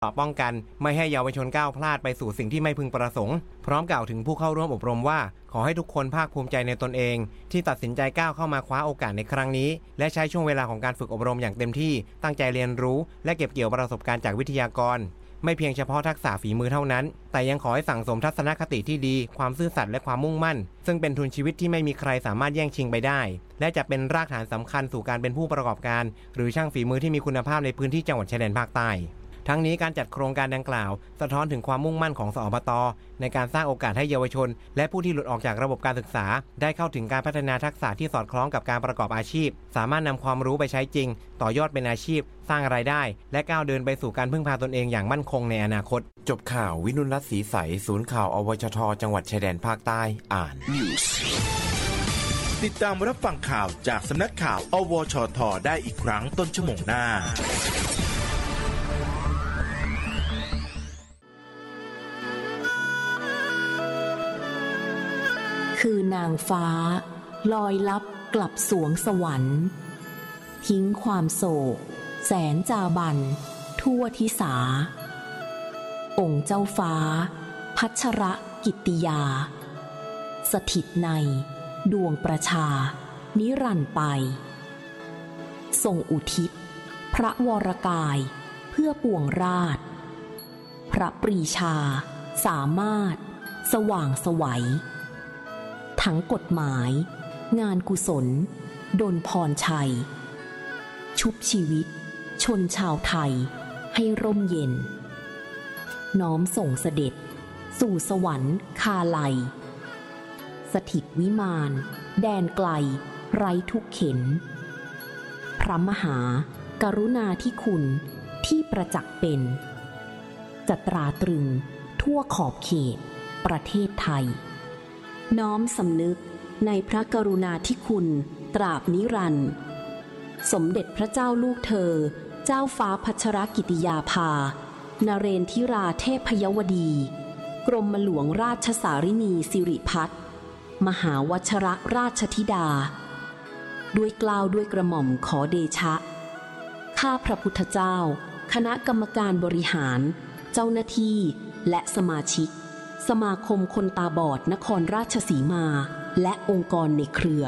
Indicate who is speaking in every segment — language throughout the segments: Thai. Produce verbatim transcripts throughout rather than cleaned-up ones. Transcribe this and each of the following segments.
Speaker 1: ป้องกันไม่ให้เยาวชนก้าวพลาดไปสู่สิ่งที่ไม่พึงประสงค์พร้อมกล่าวถึงผู้เข้าร่วมอบรมว่าขอให้ทุกคนภาคภูมิใจในตนเองที่ตัดสินใจก้าวเข้ามาคว้าโอกาสในครั้งนี้และใช้ช่วงเวลาของการฝึกอบรมอย่างเต็มที่ตั้งใจเรียนรู้และเก็บเกี่ยวประสบการณ์จากวิทยากรไม่เพียงเฉพาะทักษะฝีมือเท่านั้นแต่ยังขอให้สั่งสมทัศนคติที่ดีความซื่อสัตย์และความมุ่งมั่นซึ่งเป็นทุนชีวิตที่ไม่มีใครสามารถแย่งชิงไปได้และจะเป็นรากฐานสำคัญสู่การเป็นผู้ประกอบการหรือช่างฝีมือที่มีคุณภาพในพื้นที่จังหวัดชายแดนภาคใต้ทั้งนี้การจัดโครงการดังกล่าวสะท้อนถึงความมุ่งมั่นของสอบต.ในการสร้างโอกาสให้เยาวชนและผู้ที่หลุดออกจากระบบการศึกษาได้เข้าถึงการพัฒนาทักษะที่สอดคล้องกับการประกอบอาชีพสามารถนำความรู้ไปใช้จริงต่อยอดเป็นอาชีพสร้างรายได้และก้าวเดินไปสู่การพึ่งพาตนเองอย่างมั่นคงในอนาคตจบข่าววินุรัตน์ศรีใสศูนย์ข่าวอวชทจังหวัดชายแดนภาคใต้อ่าน
Speaker 2: ติดตามรับฟังข่าวจากสำนักข่าวอวชทได้อีกครั้งต้นชั่วโมงหน้า
Speaker 3: คือนางฟ้าลอยลับกลับสวงสวรรค์ทิ้งความโศกแสนจาบันทั่วทิสาองค์เจ้าฟ้าพัชรกิตติยาสถิตในดวงประชานิรันดร์ไปทรงอุทิศพระวรกายเพื่อปวงราชพระปรีชาสามารถสว่างไสวทั้งกฎหมายงานกุศลดลพรชัยชุบชีวิตชนชาวไทยให้ร่มเย็นน้อมส่งเสด็จสู่สวรรค์คาไลสถิตวิมานแดนไกลไร้ทุกเข็นพระมหากรุณาธิคุณที่ประจักษ์เป็นจะตราตรึงทั่วขอบเขตประเทศไทยน้อมสำนึกในพระกรุณาธิคุณตราบนิรันดร์สมเด็จพระเจ้าลูกเธอเจ้าฟ้าพัชรกิติยาภานเรนทิราเทพยวดีกรมหลวงราชสารินีสิริพัฒน์มหาวชรราชธิดาด้วยเกล้าด้วยกระหม่อมขอเดชะข้าพระพุทธเจ้าคณะกรรมการบริหารเจ้าหน้าที่และสมาชิกสมาคมคนตาบอดนครราชสีมาและองค์กรในเครือ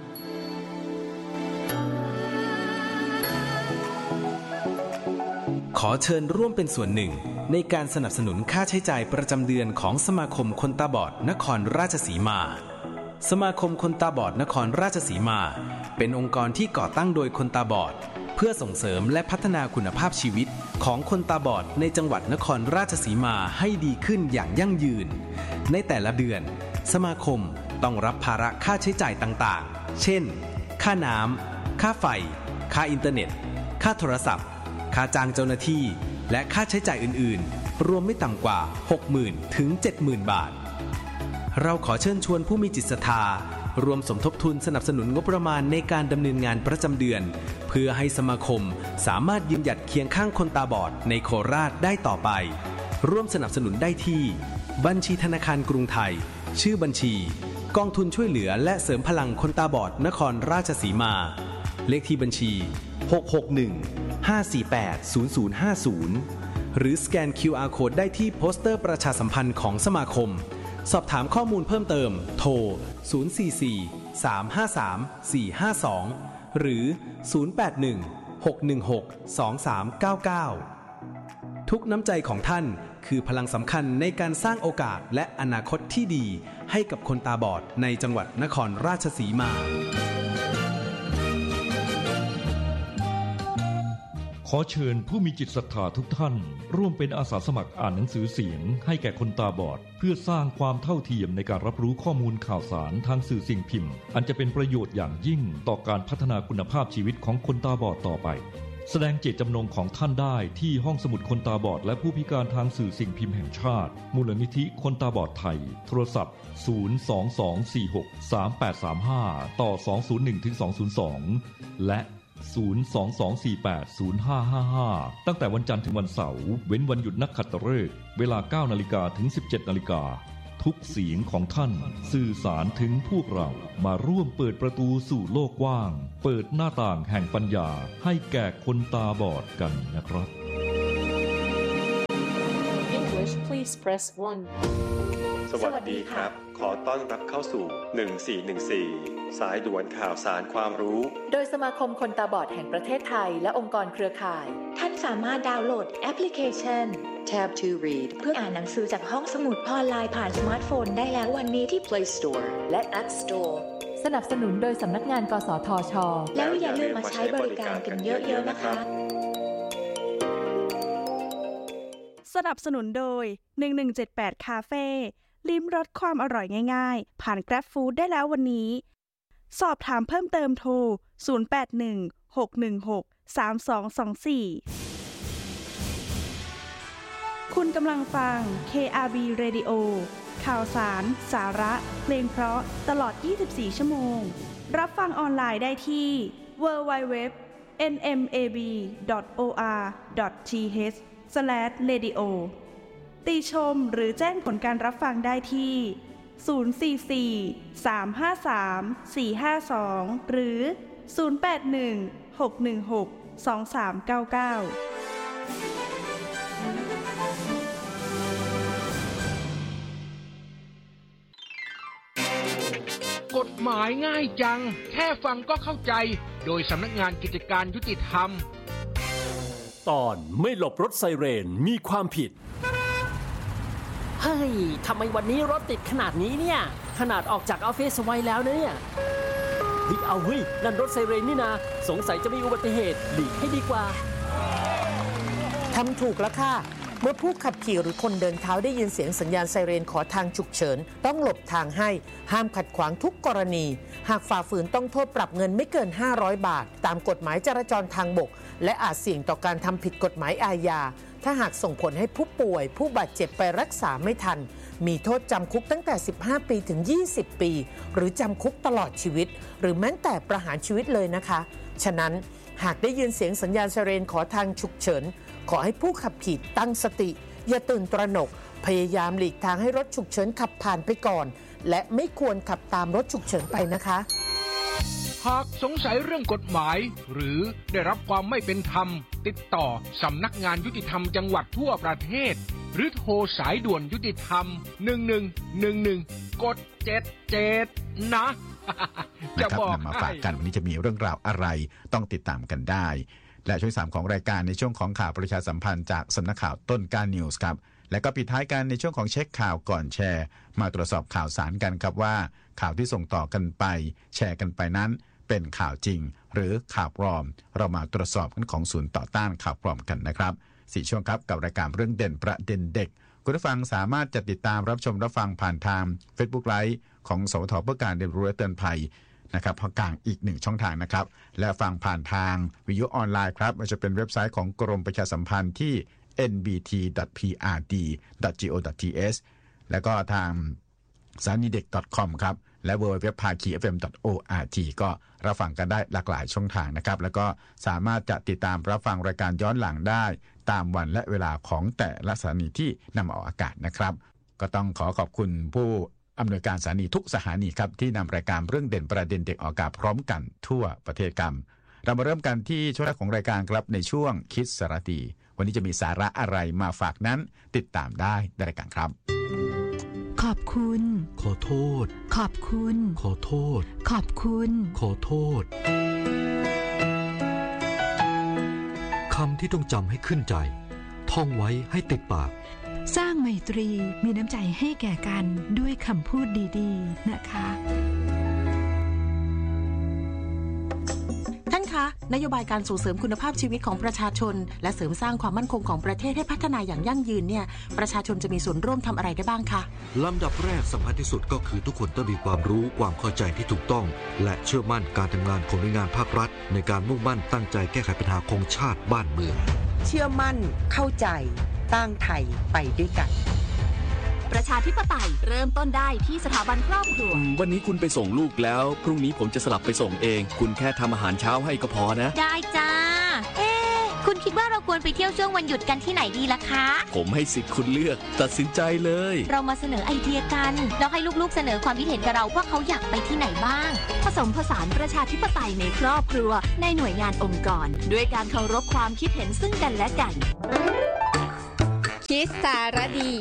Speaker 4: ขอเชิญร่วมเป็นส่วนหนึ่งในการสนับสนุนค่าใช้จ่ายประจำเดือนของสมาคมคนตาบอดนครราชสีมาสมาคมคนตาบอดนครราชสีมาเป็นองค์กรที่ก่อตั้งโดยคนตาบอดเพื่อส่งเสริมและพัฒนาคุณภาพชีวิตของคนตาบอดในจังหวัดนครราชสีมาให้ดีขึ้นอย่างยั่งยืนในแต่ละเดือนสมาคมต้องรับภาระค่าใช้จ่ายต่างๆเช่นค่าน้ำค่าไฟค่าอินเทอร์เน็ตค่าโทรศัพท์ค่าจ้างเจ้าหน้าที่และค่าใช้จ่ายอื่นๆรวมไม่ต่ำกว่า หกหมื่น ถึง เจ็ดหมื่น บาทเราขอเชิญชวนผู้มีจิตศรัทธารวมสมทบทุนสนับสนุนงบประมาณในการดำเนินงานประจำเดือนเพื่อให้สมาคมสามารถยืนหยัดเคียงข้างคนตาบอดในโคราชได้ต่อไปร่วมสนับสนุนได้ที่บัญชีธนาคารกรุงไทยชื่อบัญชีกองทุนช่วยเหลือและเสริมพลังคนตาบอดนครราชสีมาเลขที่บัญชีหก หก หนึ่ง ห้า สี่ แปด ศูนย์ ศูนย์ ห้า ศูนย์หรือสแกน คิว อาร์ Code ได้ที่โปสเตอร์ประชาสัมพันธ์ของสมาคมสอบถามข้อมูลเพิ่มเติมโทรศูนย์ สี่ สี่ สาม ห้า สาม สี่ ห้า สองหรือศูนย์ แปด หนึ่ง หก หนึ่ง หก สอง สาม เก้า เก้าทุกน้ำใจของท่านคือพลังสำคัญในการสร้างโอกาสและอนาคตที่ดีให้กับคนตาบอดในจังหวัดนครราชสีมา
Speaker 5: ขอเชิญผู้มีจิตศรัทธาทุกท่านร่วมเป็นอาสาสมัครอ่านหนังสือเสียงให้แก่คนตาบอดเพื่อสร้างความเท่าเทียมในการรับรู้ข้อมูลข่าวสารทางสื่อสิ่งพิมพ์อันจะเป็นประโยชน์อย่างยิ่งต่อการพัฒนาคุณภาพชีวิตของคนตาบอดต่อไปแสดงเจตจำนงของท่านได้ที่ห้องสมุดคนตาบอดและผู้พิการทางสื่อสิ่งพิมพ์แห่งชาติมูลนิธิคนตาบอดไทยโทรศัพท์ศูนย์ สอง สอง สี่ หก สาม แปด สาม ห้าต่อสอง ศูนย์ หนึ่ง ถึง สอง ศูนย์ สองและศูนย์ สอง สอง สี่ แปด ศูนย์ ห้า ห้า ห้าตั้งแต่วันจันทร์ถึงวันเสาร์เว้นวันหยุดนักขัตฤกษ์เวลา เก้า นาฬิกาถึง สิบเจ็ด นาฬิกาทุกเสียงของท่านสื่อสารถึงพวกเรามาร่วมเปิดประตูสู่โลกกว้างเปิดหน้าต่างแห่งปัญญาให้แก่คนตาบอดกันนะครับ
Speaker 6: please press one
Speaker 7: สวัสดีครับขอต้อนรับเข้าสู่หนึ่งสี่หนึ่งสี่สายด่วนข่าวสารความรู้
Speaker 8: โดยสมาคมคนตาบอดแห่งประเทศไทยและองค์กรเครือข่าย
Speaker 3: ท่านสามารถดาวน์โหลดแอปพลิเคชัน Tab ทู Read เพื่ออ่านหนังสือจากห้องสมุดออนไลน์ผ่านสมาร์ทโฟนได้แล้ววันนี้ที่ Play Store และ App Store
Speaker 8: สนับสนุนโดยสำนักงานกสทช.
Speaker 3: แล้วอย่าลืมมาใช้บริการกันเยอะๆนะคะ
Speaker 9: สนับสนุนโดยหนึ่งหนึ่งเจ็ดแปดคาเฟ่ลิ้มรสความอร่อยง่ายๆผ่าน Grab Food ได้แล้ววันนี้สอบถามเพิ่มเติมโทรศูนย์ แปด หนึ่ง หก หนึ่ง หก สาม สอง สอง สี่คุณกำลังฟัง เค อาร์ บี Radio ข่าวสารสาระเพลงเพราะตลอดยี่สิบสี่ชั่วโมงรับฟังออนไลน์ได้ที่ ดับเบิลยู ดับเบิลยู ดับเบิลยู ดอท เอ็น เอ็ม เอ บี ดอท โอ อาร์ ดอท ที เอช สแลช เรดิโอ ติชมหรือแจ้งผลการรับฟังได้ที่ ศูนย์ สี่ สี่ สาม ห้า สาม สี่ ห้า สอง หรือ ศูนย์ แปด หนึ่ง หก หนึ่ง หก สอง สาม เก้า เก้าก
Speaker 10: ฎหมายง่ายจังแค่ฟังก็เข้าใจโดยสำนักงานกิจการยุติธรรม
Speaker 11: ตอนไม่หลบรถไซเรนมีความผิด
Speaker 12: เฮ้ยทำไมวันนี้รถติดขนาดนี้เนี่ยขนาดออกจากออฟฟิศไว้แล้วนะเนี่ยเฮ้ยเอาเฮ้ยนั่นรถไซเรนนี่นะสงสัยจะมีอุบัติเหตุหลีกให้ดีกว่า
Speaker 13: ทำถูกแล้วค่ะเมื่อผู้ขับขี่หรือคนเดินเท้าได้ยินเสียงสัญญาณไซเรนขอทางฉุกเฉินต้องหลบทางให้ห้ามขัดขวางทุกกรณีหากฝ่าฝืนต้องโทษปรับเงินไม่เกินห้าร้อยบาทตามกฎหมายจราจรทางบกและอาจเสี่ยงต่อการทำผิดกฎหมายอาญาถ้าหากส่งผลให้ผู้ป่วยผู้บาดเจ็บไปรักษาไม่ทันมีโทษจำคุกตั้งแต่สิบห้าปีถึงยี่สิบปีหรือจำคุกตลอดชีวิตหรือแม้แต่ประหารชีวิตเลยนะคะฉะนั้นหากได้ยินเสียงสัญญาณไซเรนขอทางฉุกเฉินขอให้ผู้ขับขี่ตั้งสติอย่าตื่นตระหนกพยายามหลีกทางให้รถฉุกเฉินขับผ่านไปก่อนและไม่ควรขับตามรถฉุกเฉินไปนะคะ
Speaker 10: หากสงสัยเรื่องกฎหมายหรือได้รับความไม่เป็นธรรมติดต่อสำนักงานยุติธรรมจังหวัดทั่วประเทศหรือโทรสายด่วนยุติธรรมหนึ่งหนึ่งหนึ่งหนึ่งกดเจ็ดเจ็ดนะ
Speaker 14: จะบอกนำมาฝากกันวันนี้จะมีเรื่องราวอะไรต้องติดตามกันได้และช่วงสามของรายการในช่วงของข่าวประชาสัมพันธ์จากสำนักข่าวต้นกล้านิวส์ครับและก็ปิดท้ายกันในช่วงของเช็คข่าวก่อนแชร์มาตรวจสอบข่าวสารกันครับว่าข่าวที่ส่งต่อกันไปแชร์กันไปนั้นเป็นข่าวจริงหรือข่าวปลอมเรามาตรวจสอบกันของศูนย์ต่อต้านข่าวปลอมกันนะครับสี่ช่วงครับกับรายการเรื่องเด่นประเด็นเด็กคุณผู้ฟังสามารถจะติดตามรับชมรับฟังผ่านทาง Facebook Live ของสวทเพื่อการเรียนรู้และเตือนภัยนะครับภาคกลางอีกหนึ่งช่องทางนะครับและฟังผ่านทางวิทยุออนไลน์ครับมันจะเป็นเว็บไซต์ของกรมประชาสัมพันธ์ที่ เอ็น บี ที ดอท พี อาร์ ดี ดอท จี โอ ดอท ที เอส แล้วก็ทางสถานีเด็ก .com ครับและ ดับเบิลยู ดับเบิลยู ดับเบิลยู ดอท ภาคี เอฟ เอ็ม ดอท โอ อาร์ ที ก็รับฟังกันได้หลากหลายช่องทางนะครับแล้วก็สามารถจะติดตามรับฟังรายการย้อนหลังได้ตามวันและเวลาของแต่ละสถานีที่นำออกอากาศนะครับก็ต้องขอขอบคุณผู้อำนวยการสถานีทุกสถานีครับที่นำรายการเรื่องเด่นประเด็นเด็กออกอากาศพร้อมกันทั่วประเทศกันเรามาเริ่มกันที่ช่วงแรกของรายการครับในช่วงคิดสาระดีวันนี้จะมีสาระอะไรมาฝากนั้นติดตามได้ในรายการครับ
Speaker 15: ขอบคุณ
Speaker 16: ขอโทษ
Speaker 15: ขอบคุณ
Speaker 16: ขอโทษ
Speaker 15: ขอบคุณ
Speaker 16: ขอโทษคำที่ต้องจำให้ขึ้นใจท่องไว้ให้ติดปาก
Speaker 15: สร้างไมตรีมีน้ำใจให้แก่กันด้วยคำพูดดีๆนะคะ
Speaker 17: ท่านคะนโยบายการส่งเสริมคุณภาพชีวิตของประชาชนและเสริมสร้างความมั่นคงของประเทศให้พัฒนาอย่างยั่งยืนเนี่ยประชาชนจะมีส่วนร่วมทำอะไรได้บ้างคะ
Speaker 16: ลำดับแรกสำคัญที่สุดก็คือทุกคนต้องมีความรู้ความเข้าใจที่ถูกต้องและเชื่อมั่นการทำงานของหน่วยงานภาครัฐในการมุ่งมั่นตั้งใจแก้ไขปัญหาของชาติบ้านเมือง
Speaker 18: เชื่อมั่นเข้าใจตั้งไทยไปด้วยกัน
Speaker 19: ประชาธิปไตยเริ่มต้นได้ที่สถาบันครอบครัว
Speaker 20: วันนี้คุณไปส่งลูกแล้วพรุ่งนี้ผมจะสลับไปส่งเองคุณแค่ทำอาหารเช้าให้ก็พอนะ
Speaker 19: ได้จ้าเอ๊ะคุณคิดว่าเราควรไปเที่ยวช่วงวันหยุดกันที่ไหนดีล่ะคะ
Speaker 20: ผมให้สิทธิ์คุณเลือกตัดสินใจเลย
Speaker 19: เรามาเสนอไอเดียกันแล้วให้ลูกๆเสนอความคิดเห็นกับเราว่าเขาอยากไปที่ไหนบ้างผสมผสานประชาธิปไตยในครอบครัวในหน่วยงานองค์กรด้วยการเคารพความคิดเห็นซึ่งกันและกัน
Speaker 21: คิดสารดี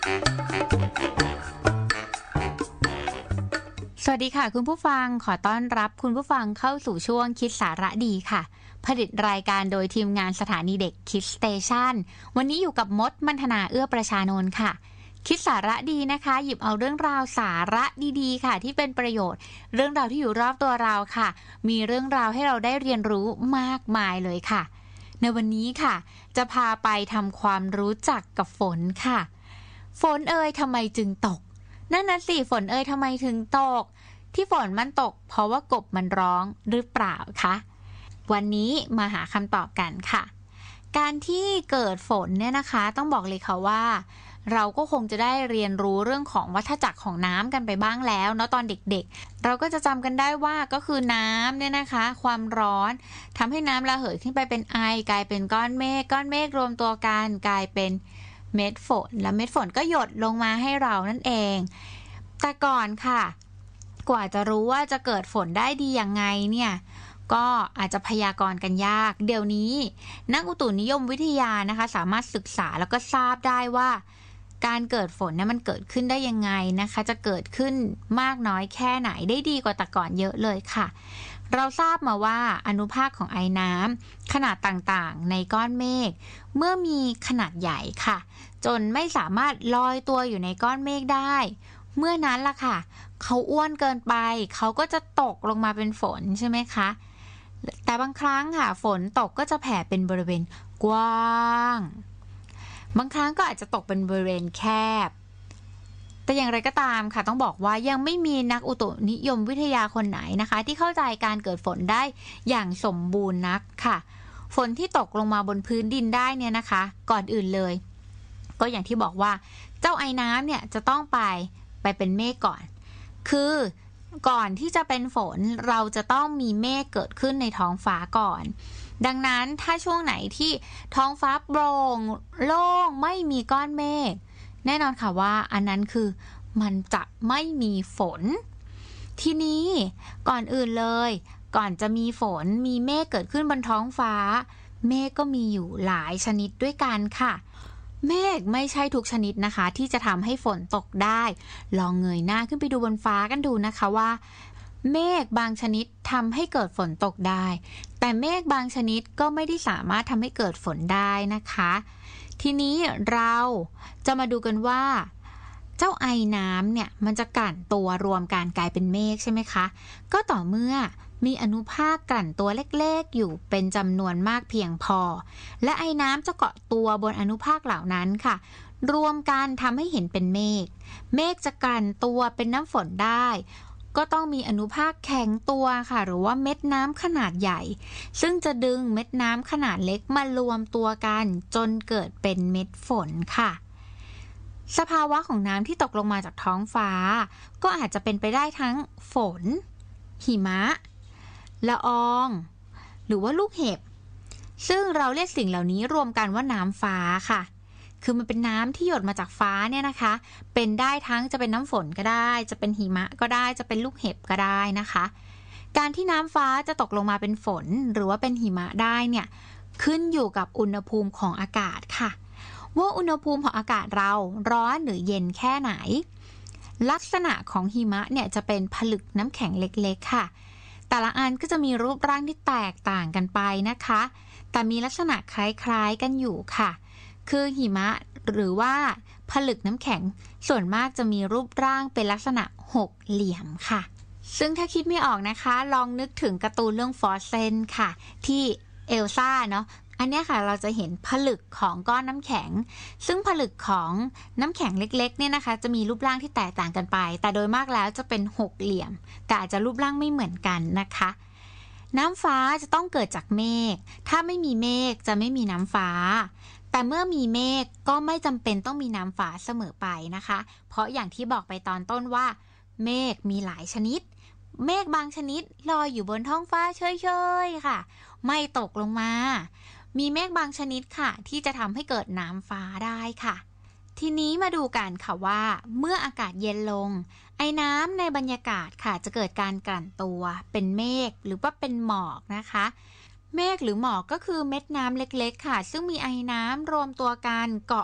Speaker 6: สวัสดีค่ะคุณผู้ฟังขอต้อนรับคุณผู้ฟังเข้าสู่ช่วงคิดสาระดีค่ะผลิตรายการโดยทีมงานสถานีเด็กคิดสเตชันวันนี้อยู่กับมดมัณฑนาเอื้อประชานนท์ค่ะคิดสาระดีนะคะหยิบเอาเรื่องราวสาระดีๆค่ะที่เป็นประโยชน์เรื่องราวที่อยู่รอบตัวเราค่ะมีเรื่องราวให้เราได้เรียนรู้มากมายเลยค่ะในวันนี้ค่ะจะพาไปทำความรู้จักกับฝนค่ะฝนเอ่ยทำไมจึงตกนั่นน่ะสิฝนเอ่ยทำไมถึงตกที่ฝนมันตกเพราะว่ากบมันร้องหรือเปล่าคะวันนี้มาหาคำตอบกันค่ะการที่เกิดฝนเนี่ยนะคะต้องบอกเลยค่ะว่าเราก็คงจะได้เรียนรู้เรื่องของวัฏจักรของน้ำกันไปบ้างแล้วเนาะตอนเด็กๆเราก็จะจำกันได้ว่าก็คือน้ำเนี่ยนะคะความร้อนทำให้น้ำระเหยขึ้นไปเป็นไอกลายเป็นก้อนเมฆก้อนเมฆรวมตัวกันกลายเป็นเม็ดฝนแล้วเม็ดฝนก็หยดลงมาให้เรานั่นเองแต่ก่อนค่ะกว่าจะรู้ว่าจะเกิดฝนได้ดียังไงเนี่ยก็อาจจะพยากรณ์กันยากเดี๋ยวนี้นักอุตุนิยมวิทยานะคะสามารถศึกษาแล้วก็ทราบได้ว่าการเกิดฝนเนี่ยมันเกิดขึ้นได้ยังไงนะคะจะเกิดขึ้นมากน้อยแค่ไหนได้ดีกว่าแต่ก่อนเยอะเลยค่ะเราทราบมาว่าอนุภาคของไอน้ำขนาดต่างๆในก้อนเมฆเมื่อมีขนาดใหญ่ค่ะจนไม่สามารถลอยตัวอยู่ในก้อนเมฆได้เมื่อนั้นล่ะค่ะเขาอ้วนเกินไปเขาก็จะตกลงมาเป็นฝนใช่ไหมคะแต่บางครั้งค่ะฝนตกก็จะแผ่เป็นบริเวณกว้างบางครั้งก็อาจจะตกเป็นบริเวณแคบแต่อย่างไรก็ตามค่ะต้องบอกว่ายังไม่มีนักอุตุนิยมวิทยาคนไหนนะคะที่เข้าใจการเกิดฝนได้อย่างสมบูรณ์นักค่ะฝนที่ตกลงมาบนพื้นดินได้เนี่ยนะคะก่อนอื่นเลยก็อย่างที่บอกว่าเจ้าไอน้ำเนี่ยจะต้องไปไปเป็นเมฆก่อนคือก่อนที่จะเป็นฝนเราจะต้องมีเมฆเกิดขึ้นในท้องฟ้าก่อนดังนั้นถ้าช่วงไหนที่ท้องฟ้าโปร่งโล่งไม่มีก้อนเมฆแน่นอนค่ะว่าอันนั้นคือมันจะไม่มีฝนทีนี้ก่อนอื่นเลยก่อนจะมีฝนมีเมฆเกิดขึ้นบนท้องฟ้าเมฆก็มีอยู่หลายชนิดด้วยกันค่ะเมฆไม่ใช่ทุกชนิดนะคะที่จะทำให้ฝนตกได้ลองเงยหน้าขึ้นไปดูบนฟ้ากันดูนะคะว่าเมฆบางชนิดทำให้เกิดฝนตกได้แต่เมฆบางชนิดก็ไม่ได้สามารถทำให้เกิดฝนได้นะคะทีนี้เราจะมาดูกันว่าเจ้าไอน้ำเนี่ยมันจะกลั่นตัวรวมกันกลายเป็นเมฆใช่ไหมคะก็ต่อเมื่อมีอนุภาคกลั่นตัวเล็กๆอยู่เป็นจำนวนมากเพียงพอและไอน้ำจะเกาะตัวบนอนุภาคเหล่านั้นค่ะรวมกันทำให้เห็นเป็นเมฆเมฆจะกลั่นตัวเป็นน้ำฝนได้ก็ต้องมีอนุภาคแข็งตัวค่ะหรือว่าเม็ดน้ำขนาดใหญ่ซึ่งจะดึงเม็ดน้ำขนาดเล็กมารวมตัวกันจนเกิดเป็นเม็ดฝนค่ะสภาวะของน้ำที่ตกลงมาจากท้องฟ้าก็อาจจะเป็นไปได้ทั้งฝนหิมะละอองหรือว่าลูกเห็บซึ่งเราเรียกสิ่งเหล่านี้รวมกันว่าน้ำฟ้าค่ะคือมันเป็นน้ำที่หยดมาจากฟ้าเนี่ยนะคะเป็นได้ทั้งจะเป็นน้ำฝนก็ได้จะเป็นหิมะก็ได้จะเป็นลูกเห็บก็ได้นะคะการที่น้ำฟ้าจะตกลงมาเป็นฝนหรือว่าเป็นหิมะได้เนี่ยขึ้นอยู่กับอุณหภูมิของอากาศค่ะว่าอุณหภูมิของอากาศเราร้อนหรือเย็นแค่ไหนลักษณะของหิมะเนี่ยจะเป็นผลึกน้ำแข็งเล็กๆค่ะแต่ละอันก็จะมีรูปร่างที่แตกต่างกันไปนะคะแต่มีลักษณะคล้ายๆกันอยู่ค่ะคือหิมะหรือว่าผลึกน้ำแข็งส่วนมากจะมีรูปร่างเป็นลักษณะหกเหลี่ยมค่ะซึ่งถ้าคิดไม่ออกนะคะลองนึกถึงการ์ตูนเรื่องฟอสเซนค่ะที่เอลซ่าเนาะอันนี้ค่ะเราจะเห็นผลึกของก้อนน้ำแข็งซึ่งผลึกของน้ำแข็งเล็กๆเนี่ยนะคะจะมีรูปร่างที่แตกต่างกันไปแต่โดยมากแล้วจะเป็นหกเหลี่ยมแต่อาจจะรูปร่างไม่เหมือนกันนะคะน้ำฟ้าจะต้องเกิดจากเมฆถ้าไม่มีเมฆจะไม่มีน้ำฟ้าแต่เมื่อมีเมฆก็ไม่จำเป็นต้องมีน้ำฟ้าเสมอไปนะคะเพราะอย่างที่บอกไปตอนต้นว่าเมฆมีหลายชนิดเมฆบางชนิดลอยอยู่บนท้องฟ้าเฉยๆค่ะไม่ตกลงมามีเมฆบางชนิดค่ะที่จะทำให้เกิดน้ำฟ้าได้ค่ะทีนี้มาดูกันค่ะว่าเมื่ออากาศเย็นลงไอน้ำในบรรยากาศค่ะจะเกิดการกลั่นตัวเป็นเมฆหรือว่าเป็นหมอกนะคะเมฆหรือหมอกก็คือเม็ดน้ำเล็กๆค่ะซึ่งมีไอน้ำรวมตัวกันเกาะ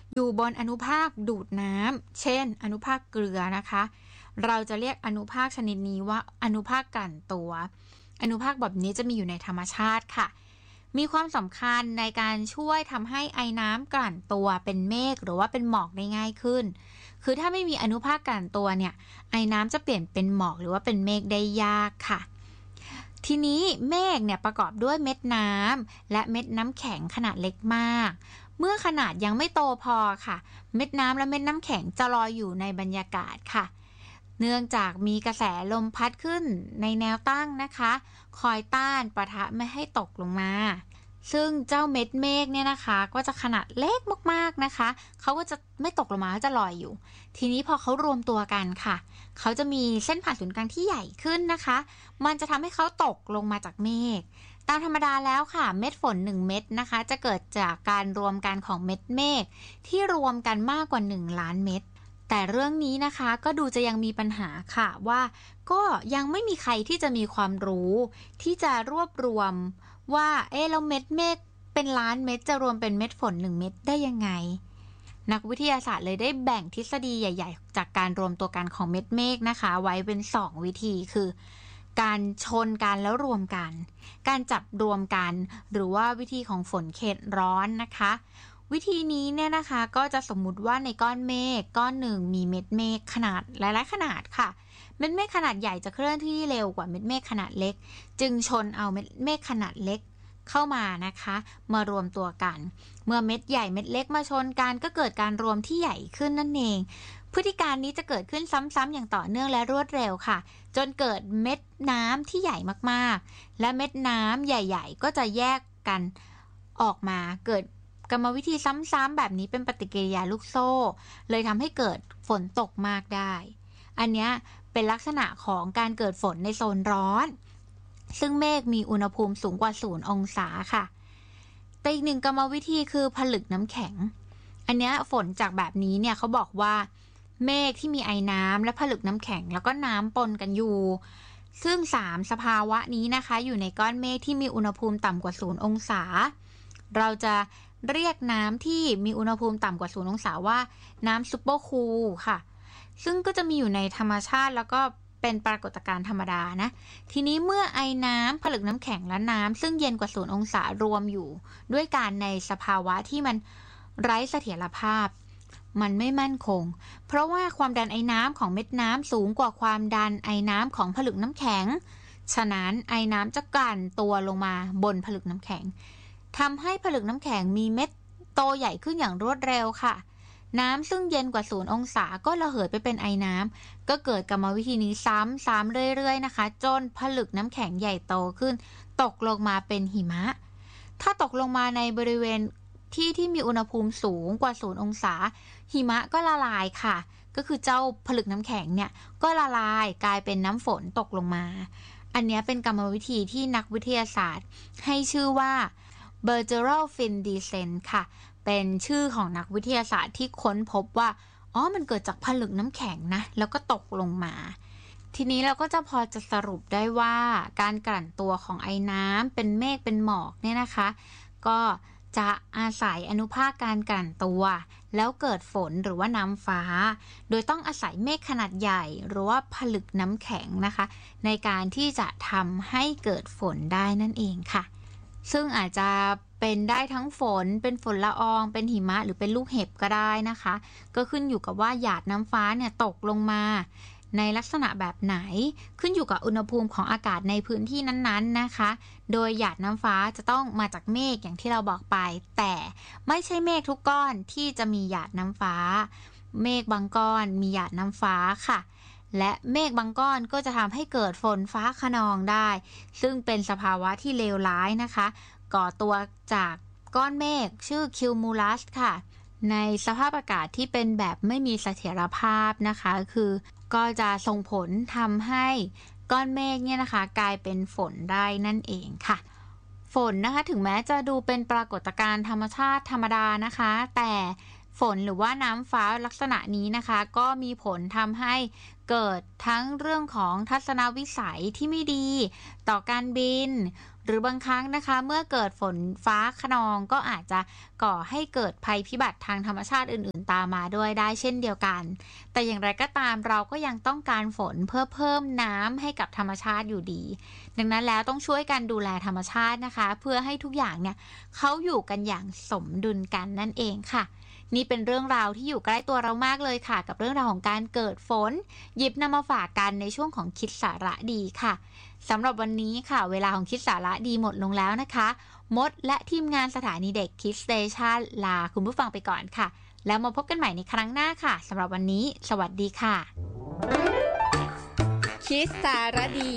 Speaker 6: อยู่บนอนุภาคดูดน้ำเช่นอนุภาคเกลือนะคะเราจะเรียกอนุภาคชนิดนี้ว่าอนุภาคกลั่นตัวอนุภาคแบบนี้จะมีอยู่ในธรรมชาติค่ะมีความสำคัญในการช่วยทำให้ไอน้ำกลั่นตัวเป็นเมฆหรือว่าเป็นหมอกได้ง่ายขึ้นคือถ้าไม่มีอนุภาคกลั่นตัวเนี่ยไอน้ำจะเปลี่ยนเป็นหมอกหรือว่าเป็นเมฆได้ยากค่ะทีนี้เมฆเนี่ยประกอบด้วยเม็ดน้ำและเม็ดน้ำแข็งขนาดเล็กมากเมื่อขนาดยังไม่โตพอค่ะเม็ดน้ำและเม็ดน้ำแข็งจะลอยอยู่ในบรรยากาศค่ะเนื่องจากมีกระแสลมพัดขึ้นในแนวตั้งนะคะคอยต้านปะทะไม่ให้ตกลงมาซึ่งเจ้าเม็ดเมฆเนี่ยนะคะก็จะขนาดเล็กมากๆนะคะเขาก็จะไม่ตกลงมาจะลอยอยู่ทีนี้พอเขารวมตัวกันค่ะเขาจะมีเส้นผ่านศูนย์กลางที่ใหญ่ขึ้นนะคะมันจะทำให้เขาตกลงมาจากเมฆตามธรรมดาแล้วค่ะเม็ดฝนหนึ่งเม็ดนะคะจะเกิดจากการรวมกันของเม็ดเมฆที่รวมกันมากกว่าหนึ่งล้านเม็ดแต่เรื่องนี้นะคะก็ดูจะยังมีปัญหาค่ะว่าก็ยังไม่มีใครที่จะมีความรู้ที่จะรวบรวมว่าเอ๊ะแล้วเม็ดเมฆเป็นล้านเม็ดจะรวมเป็นเม็ดฝนหนึ่งเม็ดได้ยังไงนักวิทยาศาสตร์เลยได้แบ่งทฤษฎีใหญ่ๆจากการรวมตัวกันของเม็ดเมฆนะคะไว้เป็นสองวิธีคือการชนกันแล้วรวมกันการจับรวมกันหรือว่าวิธีของฝนเขตร้อนนะคะวิธีนี้เนี่ยนะคะก็จะสมมุติว่าในก้อนเมฆก้อนหนึ่งมีเม็ดเมฆขนาดหลายๆขนาดค่ะเม็ดเมฆขนาดใหญ่จะเคลื่อนที่เร็วกว่าเม็ดเมฆขนาดเล็กจึงชนเอาเม็ดเมฆขนาดเล็กเข้ามานะคะมารวมตัวกันเมื่อเม็ดใหญ่เม็ดเล็กมาชนกันก็เกิดการรวมที่ใหญ่ขึ้นนั่นเองพฤติการนี้จะเกิดขึ้นซ้ำๆอย่างต่อเนื่องและรวดเร็วค่ะจนเกิดเม็ดน้ำที่ใหญ่มากๆและเม็ดน้ำใหญ่ๆก็จะแยกกันออกมาเกิดกรรมวิธีซ้ำๆแบบนี้เป็นปฏิกิริยาลูกโซ่เลยทำให้เกิดฝนตกมากได้อันนี้เป็นลักษณะของการเกิดฝนในโซนร้อนซึ่งเมฆมีอุณหภูมิสูงกว่าศูนย์องศาค่ะแต่อีกหนึ่งกรรมวิธีคือผลึกน้ำแข็งอันนี้ฝนจากแบบนี้เนี่ยเขาบอกว่าเมฆที่มีไอน้ำและผลึกน้ำแข็งแล้วก็น้ำปนกันอยู่ซึ่งสามสภาวะนี้นะคะอยู่ในก้อนเมฆที่มีอุณหภูมิต่ำกว่าศูนย์องศาเราจะเรียกน้ำที่มีอุณหภูมิต่ำกว่าศูนย์องศาว่าน้ำซุปเปอร์คูลค่ะซึ่งก็จะมีอยู่ในธรรมชาติแล้วก็เป็นปรากฏการณ์ธรรมดานะทีนี้เมื่อไอน้ำผลึกน้ำแข็งและน้ำซึ่งเย็นกว่าศูนย์องศารวมอยู่ด้วยกันในสภาวะที่มันไร้เสถียรภาพมันไม่มั่นคงเพราะว่าความดันไอน้ำของเม็ดน้ำสูงกว่าความดันไอน้ำของผลึกน้ำแข็งฉะนั้นไอน้ำจะกลั่นตัวลงมาบนผลึกน้ำแข็งทำให้ผลึกน้ำแข็งมีเม็ดโตใหญ่ขึ้นอย่างรวดเร็วค่ะน้ำซึ่งเย็นกว่าศูนย์องศาก็ระเหยไปเป็นไอน้ำก็เกิดกรรมวิธีนี้ซ้ำซ้ำเรื่อยๆนะคะจนผลึกน้ำแข็งใหญ่โตขึ้นตกลงมาเป็นหิมะถ้าตกลงมาในบริเวณที่ที่มีอุณหภูมิสูงกว่าศูนย์องศาหิมะก็ละลายค่ะก็คือเจ้าผลึกน้ำแข็งเนี่ยก็ละลายกลายเป็นน้ำฝนตกลงมาอันนี้เป็นกรรมวิธีที่นักวิทยาศาสตร์ให้ชื่อว่า Bergerol Fin Descent ค่ะเป็นชื่อของนักวิทยาศาสตร์ที่ค้นพบว่าอ๋อมันเกิดจากผลึกน้ำแข็งนะแล้วก็ตกลงมาทีนี้เราก็จะพอจะสรุปได้ว่าการกลั่นตัวของไอน้ำเป็นเมฆเป็นหมอกเนี่ยนะคะก็จะอาศัยอนุภาคการกลั่นตัวแล้วเกิดฝนหรือว่าน้ำฟ้าโดยต้องอาศัยเมฆขนาดใหญ่หรือว่าผลึกน้ำแข็งนะคะในการที่จะทำให้เกิดฝนได้นั่นเองค่ะซึ่งอาจจะเป็นได้ทั้งฝนเป็นฝนละอองเป็นหิมะหรือเป็นลูกเห็บก็ได้นะคะก็ขึ้นอยู่กับว่าหยาดน้ำฟ้าเนี่ยตกลงมาในลักษณะแบบไหนขึ้นอยู่กับอุณหภูมิของอากาศในพื้นที่นั้นๆนะคะโดยหยาดน้ำฟ้าจะต้องมาจากเมฆอย่างที่เราบอกไปแต่ไม่ใช่เมฆทุกก้อนที่จะมีหยาดน้ำฟ้าเมฆบางก้อนมีหยาดน้ำฟ้าค่ะและเมฆบางก้อนก็จะทำให้เกิดฝนฟ้าคะนองได้ซึ่งเป็นสภาวะที่เลวร้ายนะคะก่อตัวจากก้อนเมฆชื่อคิวมูลัสค่ะในสภาพอากาศที่เป็นแบบไม่มีเสถียรภาพนะคะคือก็จะส่งผลทำให้ก้อนเมฆเนี่ยนะคะกลายเป็นฝนได้นั่นเองค่ะฝนนะคะถึงแม้จะดูเป็นปรากฏการณ์ธรรมชาติธรรมดานะคะแต่ฝฝนหรือว่าน้ำฟ้าลักษณะนี้นะคะก็มีผลทำให้เกิดทั้งเรื่องของทัศนวิสัยที่ไม่ดีต่อการบินหรือบางครั้งนะคะเมื่อเกิดฝนฟ้าคะนองก็อาจจะก่อให้เกิดภัยพิบัติทางธรรมชาติอื่นๆตามมาด้วยได้เช่นเดียวกันแต่อย่างไรก็ตามเราก็ยังต้องการฝนเพื่อเพิ่มน้ำให้กับธรรมชาติอยู่ดีดังนั้นแล้วต้องช่วยกันดูแลธรรมชาตินะคะเพื่อให้ทุกอย่างเนี่ยเขาอยู่กันอย่างสมดุลกันนั่นเองค่ะนี่เป็นเรื่องราวที่อยู่ใกล้ตัวเรามากเลยค่ะกับเรื่องราวของการเกิดฝนหยิบนำมาฝากกันในช่วงของคิดสาระดีค่ะสำหรับวันนี้ค่ะเวลาของคิดสาระดีหมดลงแล้วนะคะมดและทีมงานสถานีเด็กคิดสเตชันลาคุณผู้ฟังไปก่อนค่ะแล้วมาพบกันใหม่ในครั้งหน้าค่ะสำหรับวันนี้สวัสดีค่ะ
Speaker 21: คิดสาระดี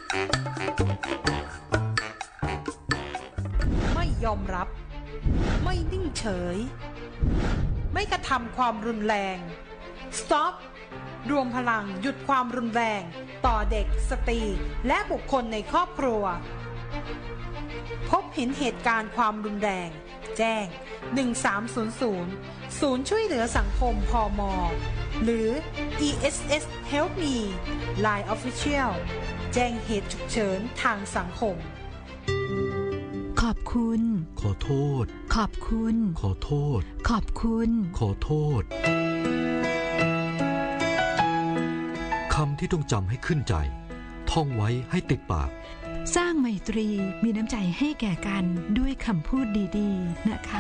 Speaker 22: ไม่ยอมรับไม่นิ่งเฉยไม่กระทำความรุนแรง Stop รวมพลังหยุดความรุนแรงต่อเด็กสตรีและบุคคลในครอบครัวพบเห็นเหตุการณ์ความรุนแรงแจ้งหนึ่งสามศูนย์ศูนย์ศูนย์ช่วยเหลือสังคมพม.หรือ อี เอส เอส Help Me ไลน์ Official แจ้งเหตุฉุกเฉินทางสังคม
Speaker 15: ขอบคุณ
Speaker 16: ขอโทษ
Speaker 15: ขอบคุณ
Speaker 16: ขอโทษ
Speaker 15: ขอบคุณ
Speaker 16: ขอโทษคำที่ต้องจำให้ขึ้นใจท่องไว้ให้ติดปาก
Speaker 15: สร้างไมตรีมีน้ำใจให้แก่กันด้วยคำพูดดีๆนะคะ